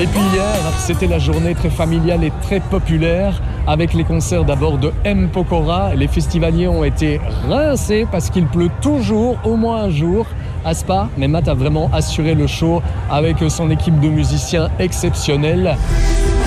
Et puis hier, c'était la journée très familiale et très populaire avec les concerts d'abord de M. Pokora. Les festivaliers ont été rincés parce qu'il pleut toujours, au moins un jour, à Spa. Mais Matt a vraiment assuré le show avec son équipe de musiciens exceptionnelle.